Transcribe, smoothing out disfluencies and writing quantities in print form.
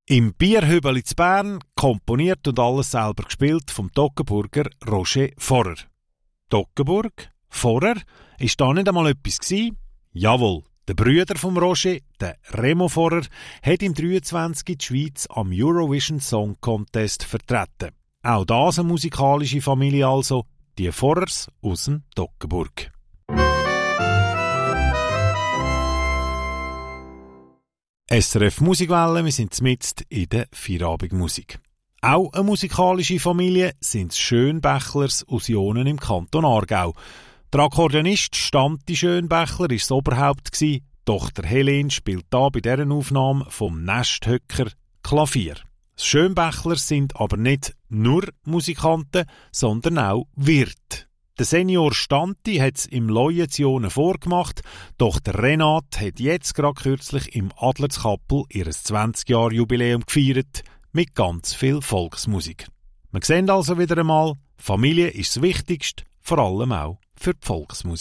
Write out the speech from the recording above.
Im Bierhübeli zu Bern, komponiert und alles selber gespielt vom Toggenburger Roger Vorer. Toggenburg? Vorer? Ist da nicht einmal etwas gsi? Jawohl, der Brüder vom Roger, der Remo Vorer, hat im 23 die Schweiz am Eurovision Song Contest vertreten. Auch das eine musikalische Familie also, die Vorers aus dem Toggenburg. SRF Musikwelle, wir sind mitten in der Feierabendmusik. Auch eine musikalische Familie sind die Schönbächlers aus Jonen im Kanton Aargau. Der Akkordeonist Stanti Schönbächler war das Oberhaupt, die Tochter Helene spielt da bei dieser Aufnahme vom Nesthöcker Klavier. Die Schönbächlers sind aber nicht nur Musikanten, sondern auch Wirte. Der Senior Stanti hat es im Leuensionen vorgemacht, doch der Renat hat jetzt gerade kürzlich im Adlerskappel ihr 20-Jahr-Jubiläum gefeiert mit ganz viel Volksmusik. Wir sehen also wieder einmal, Familie ist das Wichtigste, vor allem auch für die Volksmusik.